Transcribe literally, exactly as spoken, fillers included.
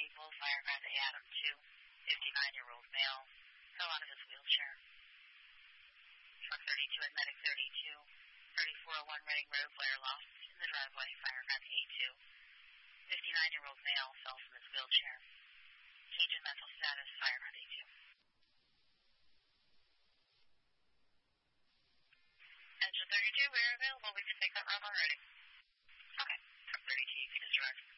people, firefighter Adam two, fifty-nine-year-old male, fell out of his wheelchair. Truck thirty-two at medic thirty-two, thirty-four oh one Reading Road, flare lost in the driveway, fireman A two. fifty-nine-year-old male fell from his wheelchair. Change in mental status, fireman A two. Engine thirty-two, we're available. We can take that route already. Okay. Truck thirty-two, you can discharge.